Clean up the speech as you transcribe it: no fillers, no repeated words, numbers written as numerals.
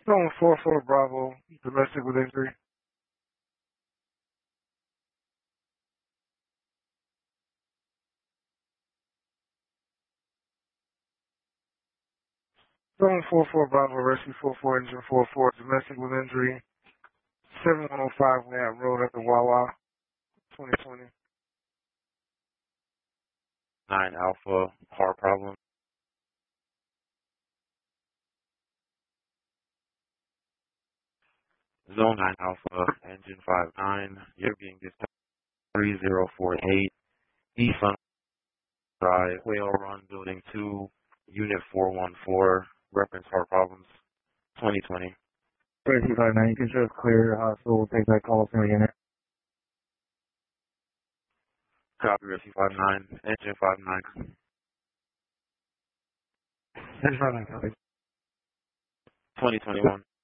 Zone 44 Bravo, domestic with injury. Zone 44 Bravo, rescue 44, engine 44, domestic with injury. 7105 Lamp Road at the Wawa, 2020. 9 Alpha, heart problem. Zone 9 Alpha, engine 59, you're being dispatched 3048, East Sun Drive, Whale Run, Building 2, Unit 414, reference heart problems, 2020. 3259, you can just clear, so we'll take that call from the unit. Copy, Rescue 59, engine 59. Engine 59, copy. 2021.